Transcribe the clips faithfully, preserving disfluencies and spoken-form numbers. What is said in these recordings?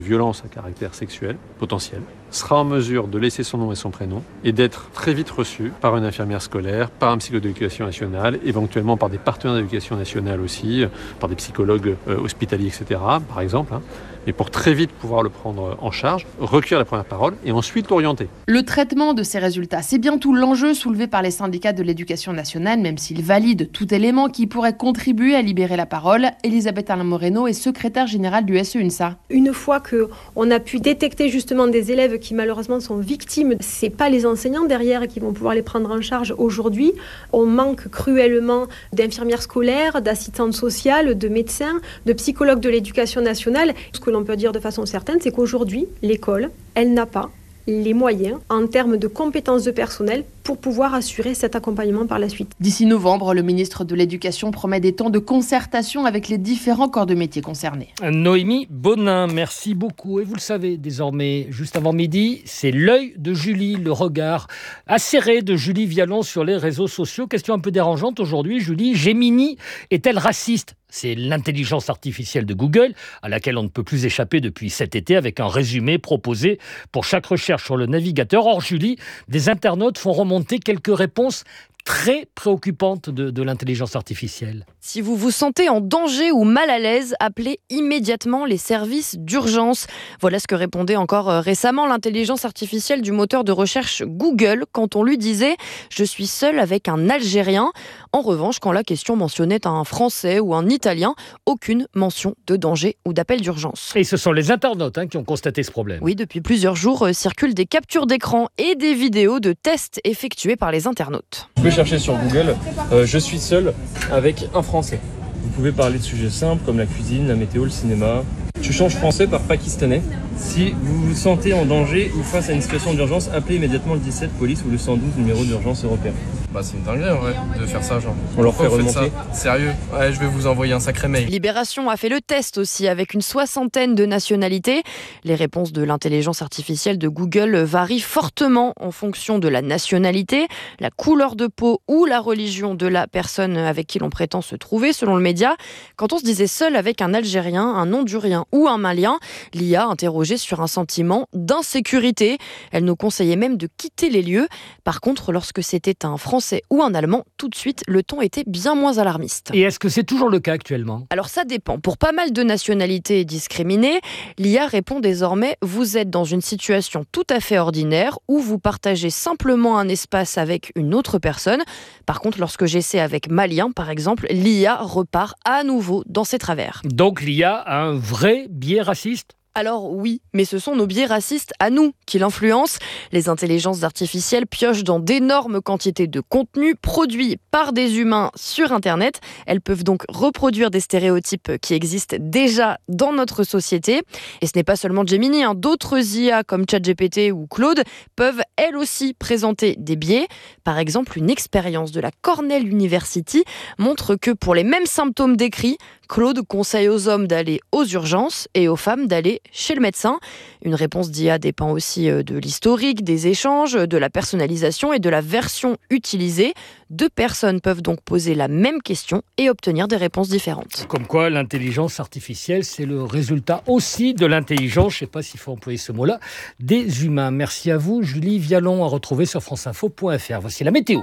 violence à caractère sexuel potentiel, sera en mesure de laisser son nom et son prénom et d'être très vite reçu par une infirmière scolaire, par un psychologue d'éducation nationale, éventuellement par des partenaires d'éducation nationale aussi, par des psychologues euh, hospitaliers, et cetera, par exemple, hein, mais pour très vite pouvoir le prendre en charge, recueillir la première parole et ensuite l'orienter. Le traitement de ces résultats, c'est bien tout l'enjeu soulevé par les syndicats de l'éducation nationale, même s'ils valident tout élément qui pourrait contribuer à libérer la parole. Elisabeth Alain Moreno est secrétaire générale du S E U N S A. Une fois qu'on a pu détecter justement des élèves qui malheureusement sont victimes, c'est pas les enseignants derrière qui vont pouvoir les prendre en charge aujourd'hui. On manque cruellement d'infirmières scolaires, d'assistantes sociales, de médecins, de psychologues de l'éducation nationale. Ce que l'on peut dire de façon certaine, c'est qu'aujourd'hui, l'école, elle n'a pas les moyens en termes de compétences de personnel pour pouvoir assurer cet accompagnement par la suite. D'ici novembre, le ministre de l'Éducation promet des temps de concertation avec les différents corps de métiers concernés. Noémie Bonin, merci beaucoup. Et vous le savez désormais, juste avant midi, c'est l'œil de Julie, le regard acéré de Julie Vialon sur les réseaux sociaux. Question un peu dérangeante aujourd'hui, Julie. Gemini est-elle raciste ? C'est l'intelligence artificielle de Google, à laquelle on ne peut plus échapper depuis cet été, avec un résumé proposé pour chaque recherche sur le navigateur. Or, Julie, des internautes font remonter quelques réponses très préoccupante de, de l'intelligence artificielle. Si vous vous sentez en danger ou mal à l'aise, appelez immédiatement les services d'urgence. Voilà ce que répondait encore récemment l'intelligence artificielle du moteur de recherche Google quand on lui disait « Je suis seul avec un Algérien ». En revanche, quand la question mentionnait un Français ou un Italien, aucune mention de danger ou d'appel d'urgence. Et ce sont les internautes hein, qui ont constaté ce problème. Oui, depuis plusieurs jours euh, circulent des captures d'écran et des vidéos de tests effectués par les internautes. Vous pouvez chercher sur Google euh, « Je suis seul avec un Français ». Vous pouvez parler de sujets simples comme la cuisine, la météo, le cinéma. Tu changes français par pakistanais. Si vous vous sentez en danger ou face à une situation d'urgence, appelez immédiatement le dix-sept police ou le cent douze numéro d'urgence européen. Bah c'est une dinguerie en vrai de faire ça genre. On leur fait Pourquoi vous remonter. faites ça ? Sérieux ? Ouais, je vais vous envoyer un sacré mail. Libération a fait le test aussi avec une soixantaine de nationalités. Les réponses de l'intelligence artificielle de Google varient fortement en fonction de la nationalité, la couleur de peau ou la religion de la personne avec qui l'on prétend se trouver selon le média. Quand on se disait seul avec un Algérien, un Hondurien ou un Malien, l'I A interrogeait sur un sentiment d'insécurité. Elle nous conseillait même de quitter les lieux. Par contre, lorsque c'était un Français ou un Allemand, tout de suite, le ton était bien moins alarmiste. Et est-ce que c'est toujours le cas actuellement ? Alors ça dépend. Pour pas mal de nationalités discriminées, l'I A répond désormais « Vous êtes dans une situation tout à fait ordinaire où vous partagez simplement un espace avec une autre personne. » Par contre, lorsque j'essaie avec Malien, par exemple, l'I A repart à nouveau dans ses travers. Donc l'I A a un vrai biais raciste ? Alors oui, mais ce sont nos biais racistes à nous qui l'influencent. Les intelligences artificielles piochent dans d'énormes quantités de contenu produits par des humains sur Internet. Elles peuvent donc reproduire des stéréotypes qui existent déjà dans notre société. Et ce n'est pas seulement Gemini, hein. D'autres I A comme ChatGPT ou Claude peuvent elles aussi présenter des biais. Par exemple, une expérience de la Cornell University montre que pour les mêmes symptômes décrits, Claude conseille aux hommes d'aller aux urgences et aux femmes d'aller chez le médecin. Une réponse d'I A dépend aussi de l'historique, des échanges, de la personnalisation et de la version utilisée. Deux personnes peuvent donc poser la même question et obtenir des réponses différentes. Comme quoi, l'intelligence artificielle, c'est le résultat aussi de l'intelligence, je ne sais pas s'il faut employer ce mot-là, des humains. Merci à vous, Julie Vialon, à retrouver sur franceinfo point f r. Voici la météo.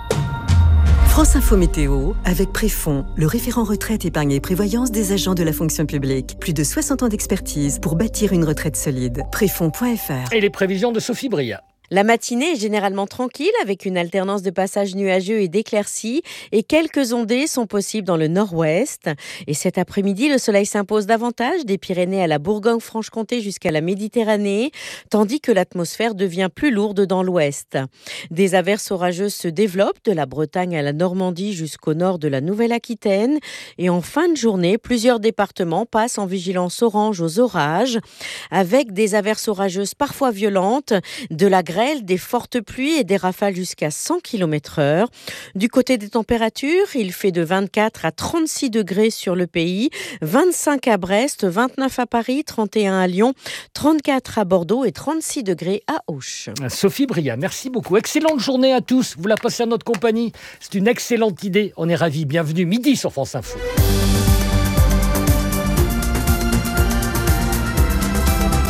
France Info Météo, avec Préfond, le référent retraite, épargne et prévoyance des agents de la fonction publique. Plus de soixante ans d'expertise pour bâtir une retraite solide. Préfond point f r. Et les prévisions de Sophie Bria. La matinée est généralement tranquille avec une alternance de passages nuageux et d'éclaircies et quelques ondées sont possibles dans le nord-ouest. Et cet après-midi, le soleil s'impose davantage des Pyrénées à la Bourgogne-Franche-Comté jusqu'à la Méditerranée, tandis que l'atmosphère devient plus lourde dans l'ouest. Des averses orageuses se développent de la Bretagne à la Normandie jusqu'au nord de la Nouvelle-Aquitaine. Et en fin de journée, plusieurs départements passent en vigilance orange aux orages, avec des averses orageuses parfois violentes, de la grêle, des fortes pluies et des rafales jusqu'à cent kilomètres heure. Du côté des températures, il fait de vingt-quatre à trente-six degrés sur le pays, vingt-cinq à Brest, vingt-neuf à Paris, trente et un à Lyon, trente-quatre à Bordeaux et trente-six degrés à Auch. Sophie Bria, merci beaucoup. Excellente journée à tous. Vous la passez à notre compagnie. C'est une excellente idée. On est ravis. Bienvenue midi sur France Info.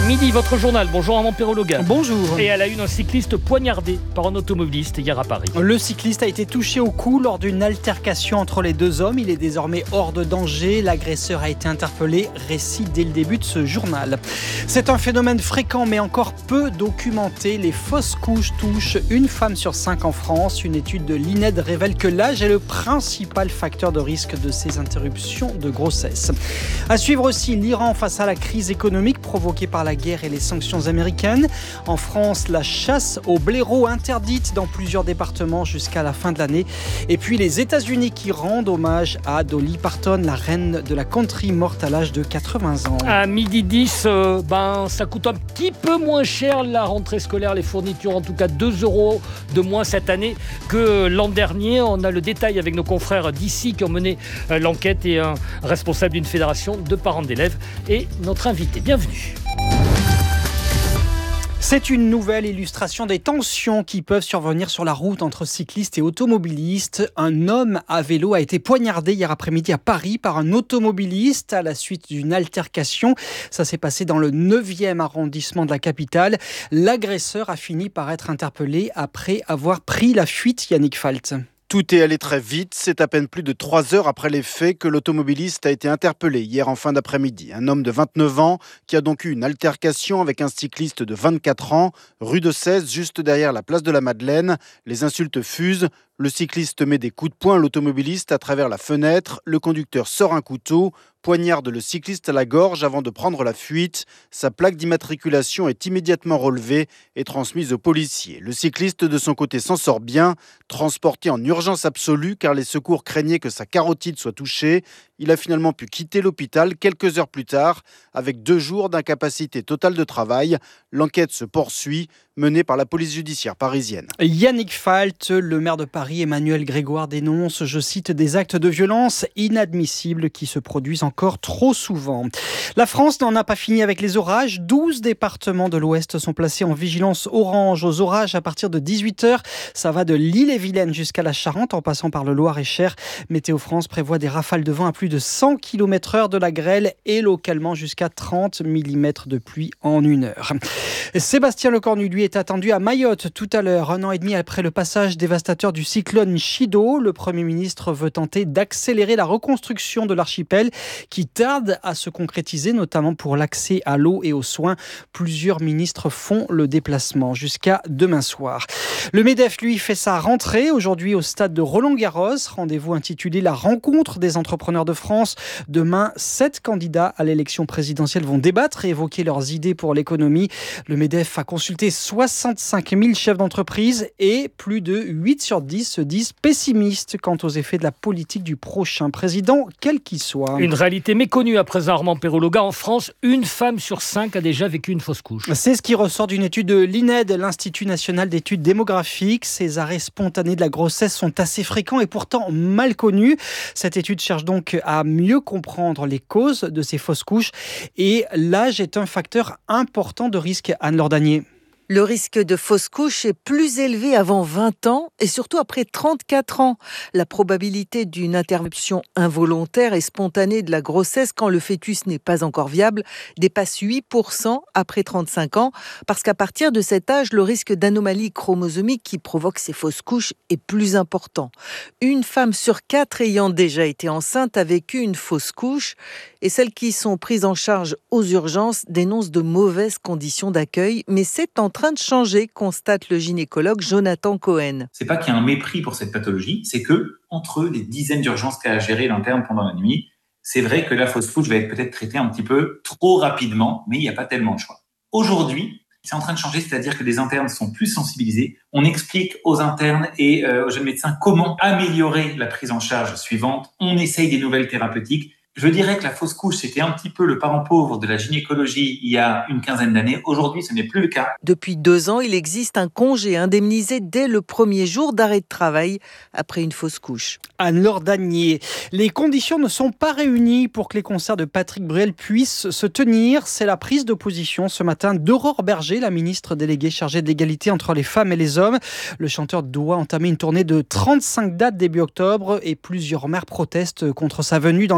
Midi, votre journal. Bonjour Armand Perrologa. Bonjour. Et à la une, un cycliste poignardé par un automobiliste hier à Paris. Le cycliste a été touché au cou lors d'une altercation entre les deux hommes. Il est désormais hors de danger. L'agresseur a été interpellé. Récit dès le début de ce journal. C'est un phénomène fréquent mais encore peu documenté. Les fausses couches touchent une femme sur cinq en France. Une étude de l'I N E D révèle que l'âge est le principal facteur de risque de ces interruptions de grossesse. À suivre aussi l'Iran face à la crise économique provoquée par la guerre et les sanctions américaines. En France, la chasse au blaireau interdite dans plusieurs départements jusqu'à la fin de l'année. Et puis les États-Unis qui rendent hommage à Dolly Parton, la reine de la country morte à l'âge de quatre-vingts ans. À midi dix, euh, ben, ça coûte un petit peu moins cher la rentrée scolaire, les fournitures, en tout cas deux euros de moins cette année que l'an dernier. On a le détail avec nos confrères d'ici qui ont mené euh, l'enquête et un responsable d'une fédération de parents d'élèves et notre invité. Bienvenue. C'est une nouvelle illustration des tensions qui peuvent survenir sur la route entre cyclistes et automobilistes. Un homme à vélo a été poignardé hier après-midi à Paris par un automobiliste à la suite d'une altercation. Ça s'est passé dans le neuvième arrondissement de la capitale. L'agresseur a fini par être interpellé après avoir pris la fuite. Yannick Falt. Tout est allé très vite. C'est à peine plus de trois heures après les faits que l'automobiliste a été interpellé hier en fin d'après-midi. Un homme de vingt-neuf ans qui a donc eu une altercation avec un cycliste de vingt-quatre ans, rue de Cèze, juste derrière la place de la Madeleine. Les insultes fusent. Le cycliste met des coups de poing à l'automobiliste à travers la fenêtre. Le conducteur sort un couteau, poignarde le cycliste à la gorge avant de prendre la fuite. Sa plaque d'immatriculation est immédiatement relevée et transmise aux policiers. Le cycliste, de son côté, s'en sort bien, transporté en urgence absolue car les secours craignaient que sa carotide soit touchée. Il a finalement pu quitter l'hôpital quelques heures plus tard avec deux jours d'incapacité totale de travail. L'enquête se poursuit, menée par la police judiciaire parisienne. Yannick Falt, le maire de Paris, Emmanuel Grégoire, dénonce, je cite, des actes de violence inadmissibles qui se produisent encore trop souvent. La France n'en a pas fini avec les orages. douze départements de l'Ouest sont placés en vigilance orange aux orages à partir de dix-huit heures. Ça va de l'Ille-et-Vilaine jusqu'à la Charente en passant par le Loir-et-Cher. Météo France prévoit des rafales de vent à plus de cent kilomètres heure, de la grêle et localement jusqu'à trente millimètres de pluie en une heure. Sébastien Lecornu, lui, est attendu à Mayotte tout à l'heure. Un an et demi après le passage dévastateur du cyclone Chido, le Premier ministre veut tenter d'accélérer la reconstruction de l'archipel qui tarde à se concrétiser, notamment pour l'accès à l'eau et aux soins. Plusieurs ministres font le déplacement jusqu'à demain soir. Le MEDEF, lui, fait sa rentrée aujourd'hui au stade de Roland-Garros. Rendez-vous intitulé La rencontre des entrepreneurs de France. Demain, sept candidats à l'élection présidentielle vont débattre et évoquer leurs idées pour l'économie. Le MEDEF a consulté soixante-cinq mille chefs d'entreprise et plus de huit sur dix se disent pessimistes quant aux effets de la politique du prochain président, quel qu'il soit. Une réalité méconnue à présent, Armand Perrologa. En France, une femme sur cinq a déjà vécu une fausse couche. C'est ce qui ressort d'une étude de l'I N E D, l'Institut national d'études démographiques. Ces arrêts spontanés de la grossesse sont assez fréquents et pourtant mal connus. Cette étude cherche donc à mieux comprendre les causes de ces fausses couches et l'âge est un facteur important de risque. Anne-Laure Danier. Le risque de fausse couche est plus élevé avant vingt ans et surtout après trente-quatre ans. La probabilité d'une interruption involontaire et spontanée de la grossesse quand le fœtus n'est pas encore viable dépasse huit pour cent après trente-cinq ans parce qu'à partir de cet âge, le risque d'anomalie chromosomique qui provoque ces fausses couches est plus important. Une femme sur quatre ayant déjà été enceinte a vécu une fausse couche et celles qui sont prises en charge aux urgences dénoncent de mauvaises conditions d'accueil, mais c'est en train de changer, constate le gynécologue Jonathan Cohen. C'est pas qu'il y a un mépris pour cette pathologie, c'est que entre les dizaines d'urgences qu'a à gérer l'interne pendant la nuit, c'est vrai que la fausse couche va être peut-être traitée un petit peu trop rapidement, mais il n'y a pas tellement de choix. Aujourd'hui, c'est en train de changer, c'est-à-dire que les internes sont plus sensibilisés. On explique aux internes et euh, aux jeunes médecins comment améliorer la prise en charge suivante. On essaye des nouvelles thérapeutiques. Je dirais que la fausse couche, c'était un petit peu le parent pauvre de la gynécologie il y a une quinzaine d'années. Aujourd'hui, ce n'est plus le cas. Depuis deux ans, il existe un congé indemnisé dès le premier jour d'arrêt de travail après une fausse couche. Anne-Laure Danier. Les conditions ne sont pas réunies pour que les concerts de Patrick Bruel puissent se tenir. C'est la prise d'opposition ce matin d'Aurore Berger, la ministre déléguée chargée de l'égalité entre les femmes et les hommes. Le chanteur doit entamer une tournée de trente-cinq dates début octobre et plusieurs maires protestent contre sa venue dans leur ville.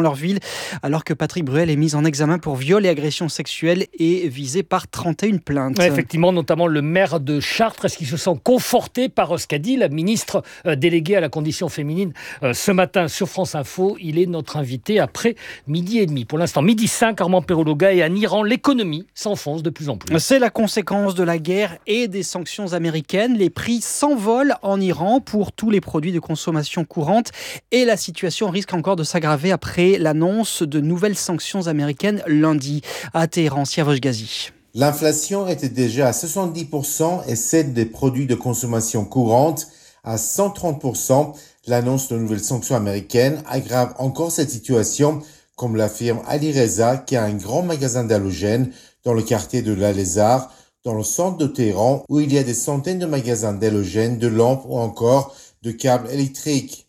alors que Patrick Bruel est mis en examen pour viol et agression sexuelle et visé par trente et une plaintes. Ouais, effectivement, notamment le maire de Chartres, est-ce qu'il se sent conforté par ce qu'a dit la ministre déléguée à la condition féminine ce matin sur France Info? Il est notre invité après midi et demi. Pour l'instant, midi cinq, Armand Perrologa, et en Iran, l'économie s'enfonce de plus en plus. C'est la conséquence de la guerre et des sanctions américaines. Les prix s'envolent en Iran pour tous les produits de consommation courante et la situation risque encore de s'aggraver après l'annonce de nouvelles sanctions américaines lundi à Téhéran. Siavosh Ghazi. L'inflation était déjà à soixante-dix pour cent et celle des produits de consommation courante à cent trente pour cent. L'annonce de nouvelles sanctions américaines aggrave encore cette situation, comme l'affirme Ali Reza, qui a un grand magasin d'halogènes dans le quartier de La Lézard, dans le centre de Téhéran, où il y a des centaines de magasins d'halogènes, de lampes ou encore de câbles électriques.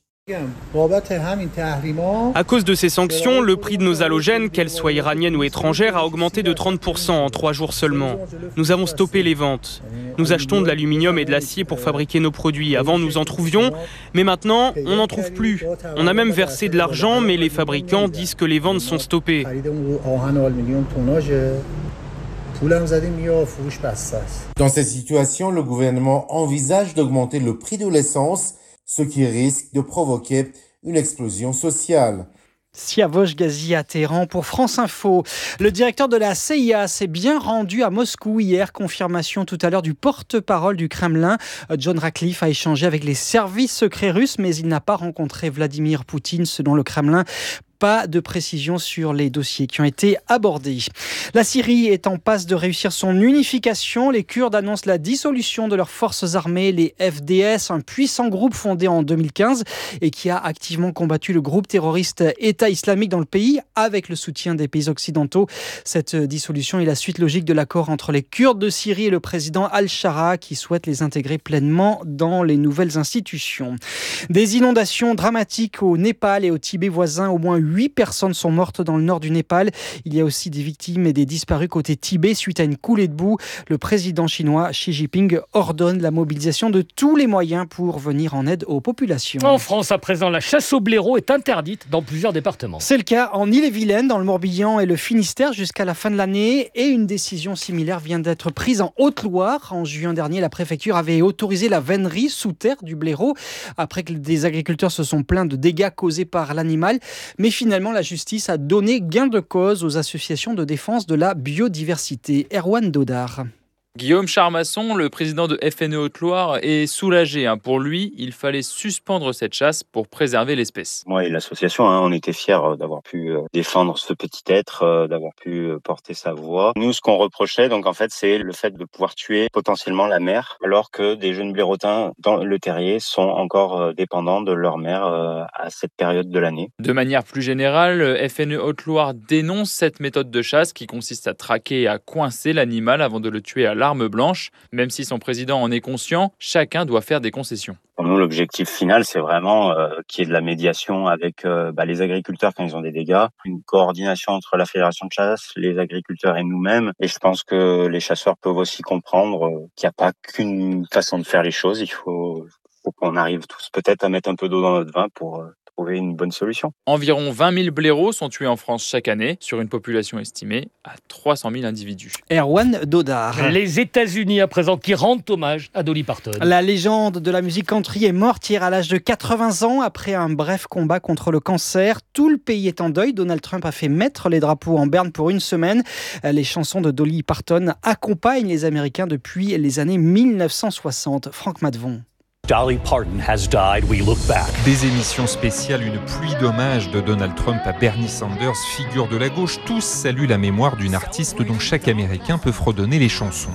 À cause de ces sanctions, le prix de nos halogènes, qu'elles soient iraniennes ou étrangères, a augmenté de trente pour cent en trois jours seulement. Nous avons stoppé les ventes. Nous achetons de l'aluminium et de l'acier pour fabriquer nos produits. Avant, nous en trouvions, mais maintenant, on n'en trouve plus. On a même versé de l'argent, mais les fabricants disent que les ventes sont stoppées. Dans cette situation, le gouvernement envisage d'augmenter le prix de l'essence, ce qui risque de provoquer une explosion sociale. Siavosh Ghazi à Téhéran pour France Info. Le directeur de la C I A s'est bien rendu à Moscou hier. Confirmation tout à l'heure du porte-parole du Kremlin. John Ratcliffe a échangé avec les services secrets russes, mais il n'a pas rencontré Vladimir Poutine, selon le Kremlin. Pas de précision sur les dossiers qui ont été abordés. La Syrie est en passe de réussir son unification. Les Kurdes annoncent la dissolution de leurs forces armées, les F D S, un puissant groupe fondé en deux mille quinze et qui a activement combattu le groupe terroriste État islamique dans le pays avec le soutien des pays occidentaux. Cette dissolution est la suite logique de l'accord entre les Kurdes de Syrie et le président Al-Shara qui souhaite les intégrer pleinement dans les nouvelles institutions. Des inondations dramatiques au Népal et au Tibet voisin. Au moins huit personnes sont mortes dans le nord du Népal. Il y a aussi des victimes et des disparus côté Tibet suite à une coulée de boue. Le président chinois Xi Jinping ordonne la mobilisation de tous les moyens pour venir en aide aux populations. En France, à présent, la chasse au blaireau est interdite dans plusieurs départements. C'est le cas en Ille-et-Vilaine, dans le Morbihan et le Finistère jusqu'à la fin de l'année. Et une décision similaire vient d'être prise en Haute-Loire. En juin dernier, la préfecture avait autorisé la vénerie sous terre du blaireau après que des agriculteurs se sont plaints de dégâts causés par l'animal. Mais finalement, la justice a donné gain de cause aux associations de défense de la biodiversité. Erwan Dodard. Guillaume Charmasson, le président de F N E Haute-Loire, est soulagé. Pour lui, il fallait suspendre cette chasse pour préserver l'espèce. Moi et l'association, hein, on était fiers d'avoir pu défendre ce petit être, d'avoir pu porter sa voix. Nous, ce qu'on reprochait, donc en fait, c'est le fait de pouvoir tuer potentiellement la mère, alors que des jeunes blaireautins dans le terrier sont encore dépendants de leur mère à cette période de l'année. De manière plus générale, F N E Haute-Loire dénonce cette méthode de chasse qui consiste à traquer et à coincer l'animal avant de le tuer à l'arme blanche. Même si son président en est conscient, chacun doit faire des concessions. Pour nous, l'objectif final, c'est vraiment euh, qu'il y ait de la médiation avec euh, bah, les agriculteurs quand ils ont des dégâts, une coordination entre la fédération de chasse, les agriculteurs et nous-mêmes. Et je pense que les chasseurs peuvent aussi comprendre euh, qu'il n'y a pas qu'une façon de faire les choses. Il faut, faut qu'on arrive tous peut-être à mettre un peu d'eau dans notre vin pour... Euh, trouver une bonne solution. Environ vingt mille blaireaux sont tués en France chaque année, sur une population estimée à trois cent mille individus. Erwan Dodard. Les États-Unis à présent qui rendent hommage à Dolly Parton. La légende de la musique country est morte hier à l'âge de quatre-vingts ans après un bref combat contre le cancer. Tout le pays est en deuil. Donald Trump a fait mettre les drapeaux en berne pour une semaine. Les chansons de Dolly Parton accompagnent les Américains depuis les années mille neuf cent soixante. Franck Madvon. Dolly Parton has died, we look back. Des émissions spéciales, une pluie d'hommages de Donald Trump à Bernie Sanders, figure de la gauche. Tous saluent la mémoire d'une artiste dont chaque Américain peut fredonner les chansons.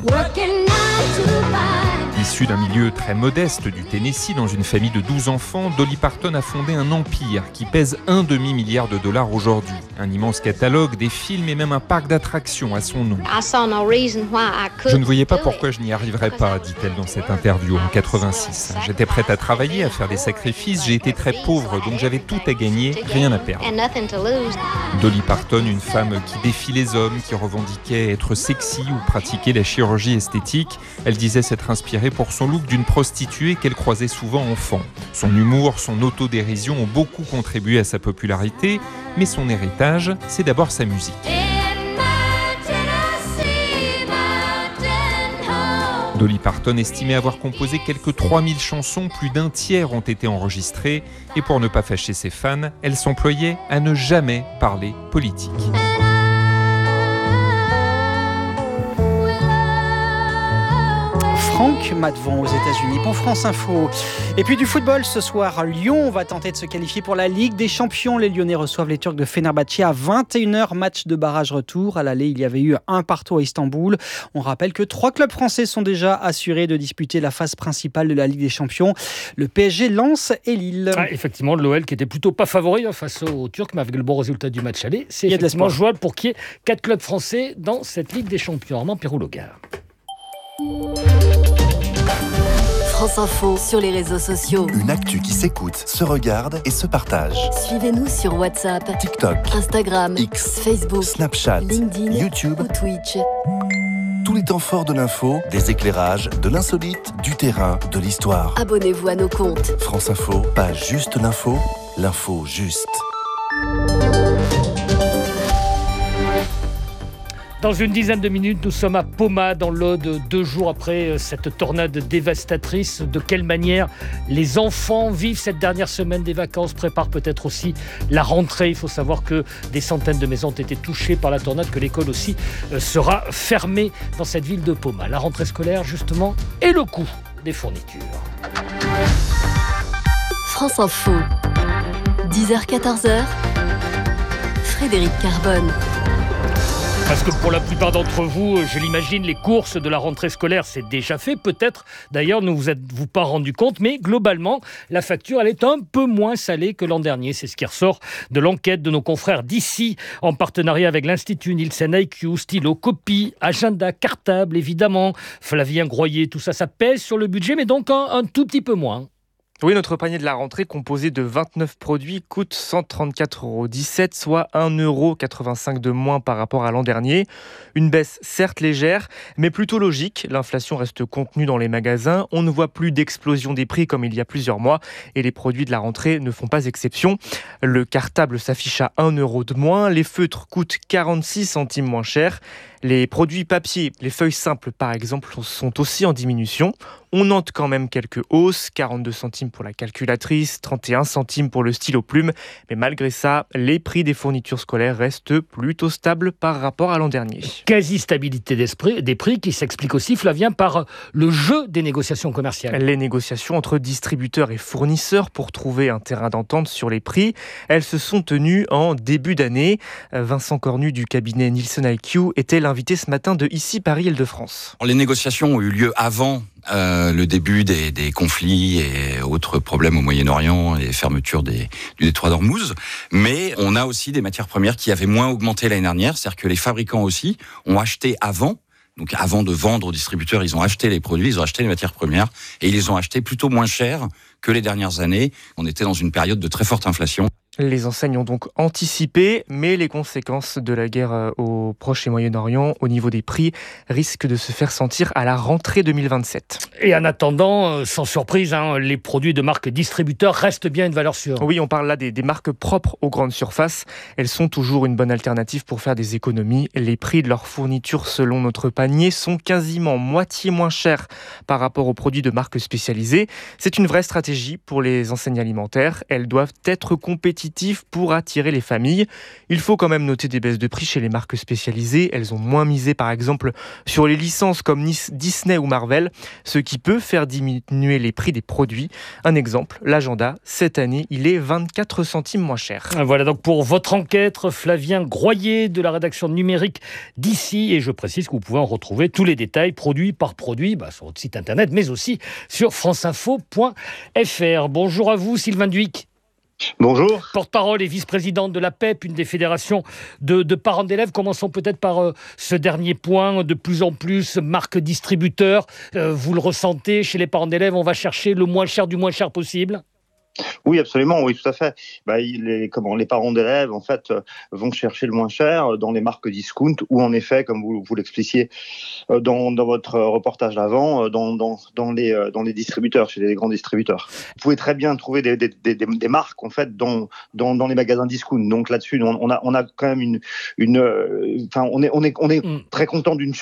Issue d'un milieu très modeste du Tennessee, dans une famille de douze enfants, Dolly Parton a fondé un empire qui pèse un demi-milliard de dollars aujourd'hui. Un immense catalogue, des films et même un parc d'attractions à son nom. Je ne voyais pas pourquoi je n'y arriverais pas, dit-elle dans cette interview en quatre-vingt-six. J'étais prête à travailler, à faire des sacrifices, j'ai été très pauvre, donc j'avais tout à gagner, rien à perdre. Dolly Parton, une femme qui défie les hommes, qui revendiquait être sexy ou pratiquer la chirurgie esthétique. Elle disait s'être inspirée pour son look d'une prostituée qu'elle croisait souvent enfant. Son humour, son autodérision ont beaucoup contribué à sa popularité, mais son héritage, c'est d'abord sa musique. Dolly Parton estimait avoir composé quelques trois mille chansons, plus d'un tiers ont été enregistrées, et pour ne pas fâcher ses fans, elle s'employait à ne jamais parler politique. Franck Matvon aux États-Unis pour France Info. Et puis du football ce soir, Lyon va tenter de se qualifier pour la Ligue des Champions. Les Lyonnais reçoivent les Turcs de Fenerbahçe à vingt et une heures, match de barrage retour. À l'aller, il y avait eu un partout à Istanbul. On rappelle que trois clubs français sont déjà assurés de disputer la phase principale de la Ligue des Champions. Le P S G, Lens et Lille. Ah, effectivement, l'O L qui était plutôt pas favori face aux Turcs, mais avec le bon résultat du match aller, c'est effectivement jouable pour qu'il y ait quatre clubs français dans cette Ligue des Champions. Armand Pirou-Logard. France Info sur les réseaux sociaux. Une actu qui s'écoute, se regarde et se partage. Suivez-nous sur WhatsApp, TikTok, Instagram, X, Facebook, Snapchat, LinkedIn, YouTube ou Twitch. Tous les temps forts de l'info, des éclairages, de l'insolite, du terrain, de l'histoire. Abonnez-vous à nos comptes. France Info, pas juste l'info, l'info juste. Dans une dizaine de minutes, nous sommes à Poma, dans l'Aude, deux jours après cette tornade dévastatrice. De quelle manière les enfants vivent cette dernière semaine des vacances, préparent peut-être aussi la rentrée. Il faut savoir que des centaines de maisons ont été touchées par la tornade, que l'école aussi sera fermée dans cette ville de Poma. La rentrée scolaire, justement, et le coût des fournitures. France Info, dix heures quatorze heures, Frédéric Carbone. Parce que pour la plupart d'entre vous, je l'imagine, les courses de la rentrée scolaire, c'est déjà fait. Peut-être, d'ailleurs, ne vous êtes-vous pas rendu compte, mais globalement, la facture, elle est un peu moins salée que l'an dernier. C'est ce qui ressort de l'enquête de nos confrères d'ici, en partenariat avec l'Institut Nielsen I Q, stylo, copie, agenda, cartable, évidemment. Flavien Groyer, tout ça, ça pèse sur le budget, mais donc un, un tout petit peu moins. Oui, notre panier de la rentrée, composé de vingt-neuf produits, coûte cent trente-quatre euros dix-sept, soit un euro quatre-vingt-cinq de moins par rapport à l'an dernier. Une baisse certes légère, mais plutôt logique. L'inflation reste contenue dans les magasins. On ne voit plus d'explosion des prix comme il y a plusieurs mois. Et les produits de la rentrée ne font pas exception. Le cartable s'affiche à un euro de moins. Les feutres coûtent quarante-six centimes moins cher. Les produits papier, les feuilles simples par exemple, sont aussi en diminution. On note quand même quelques hausses, quarante-deux centimes pour la calculatrice, trente et un centimes pour le stylo plume. Mais malgré ça, les prix des fournitures scolaires restent plutôt stables par rapport à l'an dernier. Quasi-stabilité des prix qui s'explique aussi, Flavien, par le jeu des négociations commerciales. Les négociations entre distributeurs et fournisseurs pour trouver un terrain d'entente sur les prix, elles se sont tenues en début d'année. Vincent Cornu du cabinet Nielsen I Q était l'invité ce matin de Ici Paris Île-de-France. Les négociations ont eu lieu avant Euh, le début des, des conflits et autres problèmes au Moyen-Orient et fermeture des, du détroit d'Ormuz. Mais on a aussi des matières premières qui avaient moins augmenté l'année dernière. C'est-à-dire que les fabricants aussi ont acheté avant. Donc avant de vendre aux distributeurs, ils ont acheté les produits, ils ont acheté les matières premières et ils les ont achetés plutôt moins cher que les dernières années. On était dans une période de très forte inflation. Les enseignes ont donc anticipé, mais les conséquences de la guerre au Proche et Moyen-Orient, au niveau des prix, risquent de se faire sentir à la rentrée deux mille vingt-sept. Et en attendant, sans surprise, hein, les produits de marque distributeur restent bien une valeur sûre. Oui, on parle là des, des marques propres aux grandes surfaces. Elles sont toujours une bonne alternative pour faire des économies. Les prix de leurs fournitures, selon notre panier, sont quasiment moitié moins chers par rapport aux produits de marques spécialisées. C'est une vraie stratégie pour les enseignes alimentaires. Elles doivent être compétitives pour attirer les familles. Il faut quand même noter des baisses de prix chez les marques spécialisées. Elles ont moins misé par exemple sur les licences comme Disney ou Marvel, ce qui peut faire diminuer les prix des produits. Un exemple, l'agenda, cette année, il est vingt-quatre centimes moins cher. Voilà donc pour votre enquête, Flavien Groyer de la rédaction numérique d'ici. Et je précise que vous pouvez en retrouver tous les détails, produit par produit, bah, sur votre site internet, mais aussi sur franceinfo point f r. Bonjour à vous, Sylvain Duic. Bonjour. Porte-parole et vice-présidente de la P E P, une des fédérations de, de parents d'élèves. Commençons peut-être par euh, ce dernier point. De plus en plus, marque distributeur, euh, vous le ressentez chez les parents d'élèves, on va chercher le moins cher du moins cher possible ? Oui, absolument, oui, tout à fait. Bah, les, comment, les parents d'élèves, en fait, euh, vont chercher le moins cher dans les marques discount ou, en effet, comme vous, vous l'expliquiez euh, dans, dans votre reportage d'avant, euh, dans, dans, dans, les, euh, dans les distributeurs, chez les grands distributeurs. Vous pouvez très bien trouver des, des, des, des marques, en fait, dans, dans, dans les magasins discount. Donc là-dessus, on, on, a, on a quand même une... une euh, enfin, on est, on est, on est mm. très content d'une chose.